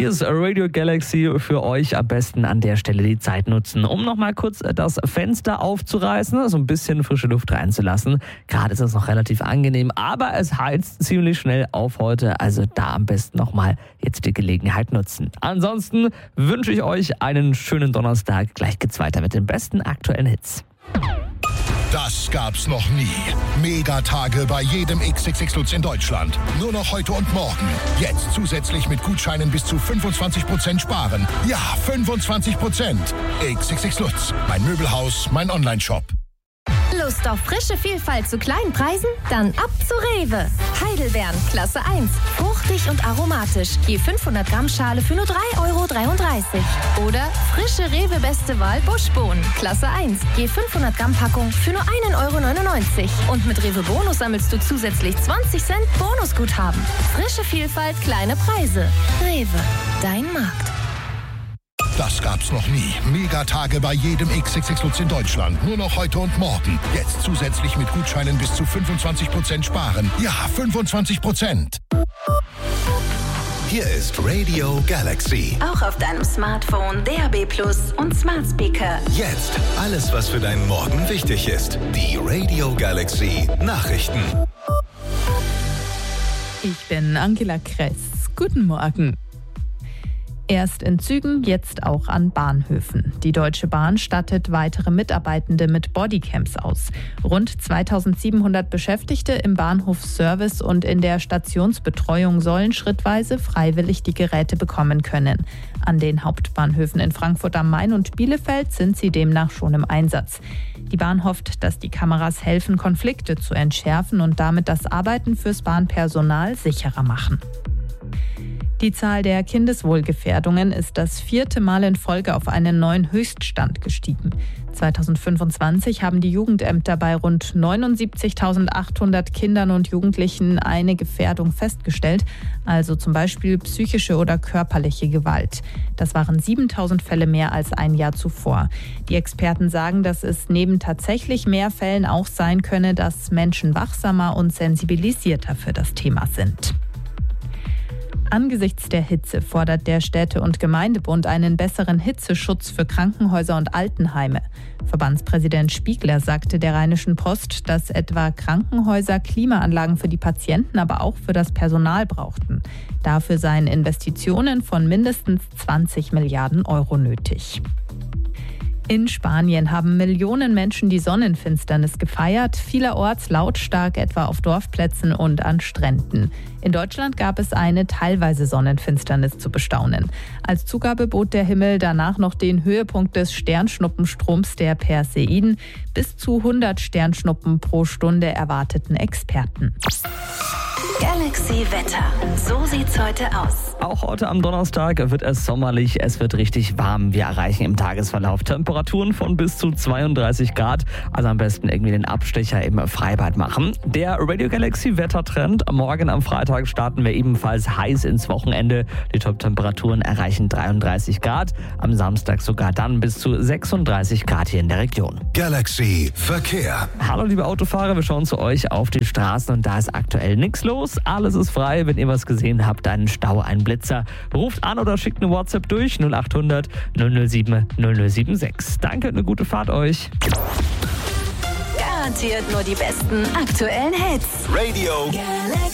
Hier ist Radio Galaxy für euch. Am besten an der Stelle die Zeit nutzen, um nochmal kurz das Fenster aufzureißen, so ein bisschen frische Luft reinzulassen. Gerade ist es noch relativ angenehm, aber es heizt ziemlich schnell auf heute. Also da am besten nochmal jetzt die Gelegenheit nutzen. Ansonsten wünsche ich euch einen schönen Donnerstag. Gleich geht's weiter mit den besten aktuellen Hits. Das gab's noch nie. Megatage bei jedem XXX Lutz in Deutschland. Nur noch heute und morgen. Jetzt zusätzlich mit Gutscheinen bis zu 25% sparen. Ja, 25%. XXX Lutz. Mein Möbelhaus, mein Onlineshop. Lust auf frische Vielfalt zu kleinen Preisen? Dann ab zu Rewe. Heidelbeeren, Klasse 1. Fruchtig und aromatisch. Je 500 Gramm Schale für nur 3,33 €. Oder frische Rewe Beste Wahl Buschbohnen, Klasse 1. Je 500 Gramm Packung für nur 1,99 €. Und mit Rewe Bonus sammelst du zusätzlich 20 Cent Bonusguthaben. Frische Vielfalt, kleine Preise. Rewe, dein Markt. Das gab's noch nie. Megatage bei jedem XXX Lutz in Deutschland. Nur noch heute und morgen. Jetzt zusätzlich mit Gutscheinen bis zu 25% sparen. Ja, 25%. Hier ist Radio Galaxy. Auch auf deinem Smartphone, DAB+ und Smart Speaker. Jetzt alles, was für deinen Morgen wichtig ist. Die Radio Galaxy Nachrichten. Ich bin Angela Kress. Guten Morgen. Erst in Zügen, jetzt auch an Bahnhöfen. Die Deutsche Bahn stattet weitere Mitarbeitende mit Bodycams aus. Rund 2700 Beschäftigte im Bahnhofsservice und in der Stationsbetreuung sollen schrittweise freiwillig die Geräte bekommen können. An den Hauptbahnhöfen in Frankfurt am Main und Bielefeld sind sie demnach schon im Einsatz. Die Bahn hofft, dass die Kameras helfen, Konflikte zu entschärfen und damit das Arbeiten fürs Bahnpersonal sicherer machen. Die Zahl der Kindeswohlgefährdungen ist das 4. Mal in Folge auf einen neuen Höchststand gestiegen. 2025 haben die Jugendämter bei rund 79.800 Kindern und Jugendlichen eine Gefährdung festgestellt, also zum Beispiel psychische oder körperliche Gewalt. Das waren 7.000 Fälle mehr als ein Jahr zuvor. Die Experten sagen, dass es neben tatsächlich mehr Fällen auch sein könne, dass Menschen wachsamer und sensibilisierter für das Thema sind. Angesichts der Hitze fordert der Städte- und Gemeindebund einen besseren Hitzeschutz für Krankenhäuser und Altenheime. Verbandspräsident Spiegler sagte der Rheinischen Post, dass etwa Krankenhäuser Klimaanlagen für die Patienten, aber auch für das Personal brauchten. Dafür seien Investitionen von mindestens 20 Milliarden € nötig. In Spanien haben Millionen Menschen die Sonnenfinsternis gefeiert, vielerorts lautstark, etwa auf Dorfplätzen und an Stränden. In Deutschland gab es eine teilweise Sonnenfinsternis zu bestaunen. Als Zugabe bot der Himmel danach noch den Höhepunkt des Sternschnuppenstroms der Perseiden. Bis zu 100 Sternschnuppen pro Stunde erwarteten Experten. Galaxy Wetter. So sieht's heute aus. Auch heute am Donnerstag wird es sommerlich, es wird richtig warm. Wir erreichen im Tagesverlauf Temperaturen von bis zu 32 Grad. Also am besten irgendwie den Abstecher im Freibad machen. Der Radio Galaxy Wettertrend. Morgen am Freitag starten wir ebenfalls heiß ins Wochenende. Die Top-Temperaturen erreichen 33 Grad. Am Samstag sogar dann bis zu 36 Grad hier in der Region. Galaxy Verkehr. Hallo liebe Autofahrer, wir schauen zu euch auf die Straßen und da ist aktuell nichts los. Alles ist frei. Wenn ihr was gesehen habt, einen Stau, einen Blitzer, ruft an oder schickt eine WhatsApp durch 0800 007 0076. Danke, eine gute Fahrt euch. Garantiert nur die besten aktuellen Hits. Radio